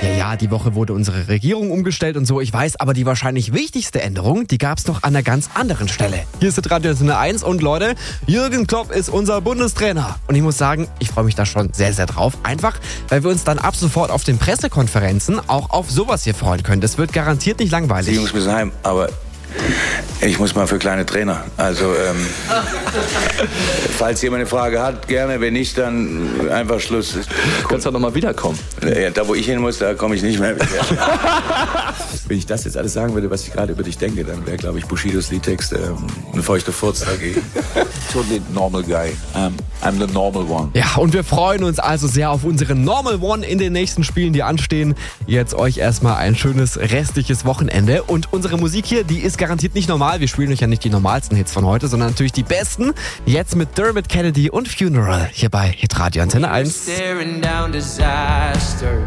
Ja, die Woche wurde unsere Regierung umgestellt und so, ich weiß, aber die wahrscheinlich wichtigste Änderung, die gab es noch an einer ganz anderen Stelle. Hier ist Radio Antenne 1 und Leute, Jürgen Klopp ist unser Bundestrainer. Und ich muss sagen, ich freue mich da schon sehr, sehr drauf. Einfach, weil wir uns dann ab sofort auf den Pressekonferenzen auch auf sowas hier freuen können. Das wird garantiert nicht langweilig. Die Jungs müssen heim, aber ich muss mal für kleine Trainer. Also, falls jemand eine Frage hat, gerne. Wenn nicht, dann einfach Schluss. Du kannst doch nochmal wiederkommen. Ja, da, wo ich hin muss, da komme ich nicht mehr. Wenn ich das jetzt alles sagen würde, was ich gerade über dich denke, dann wäre, glaube ich, Bushidos Liedtext eine feuchte Furz dagegen. Totally normal guy. I'm the normal one. Ja, und wir freuen uns also sehr auf unseren Normal One in den nächsten Spielen, die anstehen. Jetzt euch erstmal ein schönes restliches Wochenende. Und unsere Musik hier, die ist garantiert nicht normal. Wir spielen euch ja nicht die normalsten Hits von heute, sondern natürlich die besten. Jetzt mit Dermot Kennedy und Funeral hier bei Hitradio Antenne 1. Staring down disaster.